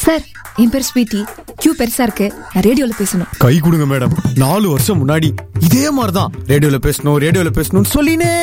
Sir, என் பேர் sweetie. Q பெருசா இருக்கு, நான் ரேடியோல பேசணும். கை கொடுங்க மேடம். 4 வருஷம் முன்னாடி இதே மாதிரிதான் ரேடியோல பேசணும் சொல்லினே